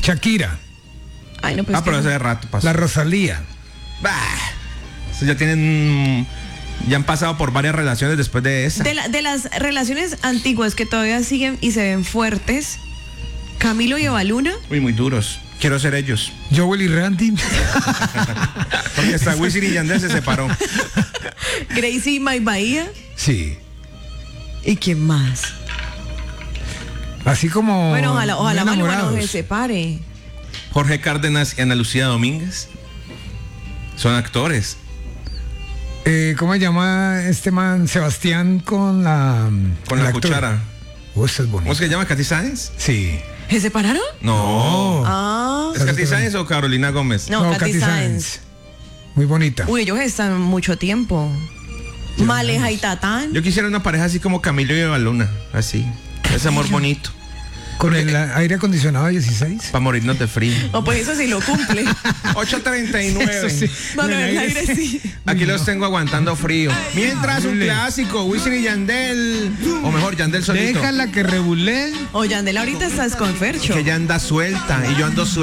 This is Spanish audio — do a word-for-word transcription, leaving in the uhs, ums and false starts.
Shakira. Ay, no, pues Ah, pero que hace no. rato pasó. La Rosalía. Bah, eso ya tienen, ya han pasado por varias relaciones después de esa. De, la- de las relaciones antiguas que todavía siguen y se ven fuertes, Camilo y Evaluna. Uy, muy duros. Quiero ser ellos. Joel y Randy. Porque hasta Wisin y Yandel se separó. Gracie y Mike Bahía. Sí. ¿Y quién más? Así como. Bueno, ojalá, ojalá muy Maluma no enamorados. se separe. Jorge Cárdenas y Ana Lucía Domínguez son actores. Eh, ¿Cómo se llama este man? Sebastián con la. Con el la actor. cuchara. Oh, eso es bonito. ¿Cómo es que se llama? ¿Katy Sáenz? Sí. ¿Se separaron? No. Ah, ¿Es Katy Sáenz o Carolina Gómez? no, Katy Katy Sáenz. Muy bonita. Uy, ellos están mucho tiempo. Maleja y Tatán. Yo quisiera una pareja así como Camilo y Evaluna. Así. Ese amor bonito. Con el aire acondicionado dieciséis. Para morirnos de frío. No, pues eso sí lo cumple. ocho treinta y nueve. Eso sí. No, no, En el aire sí. Aquí los tengo aguantando frío. Mientras un Dile. clásico, Wisin y Yandel. O mejor, Yandel solito. Déjala que rebule. O Yandel ahorita estás con Fercho. Que ella anda suelta y yo ando suelta.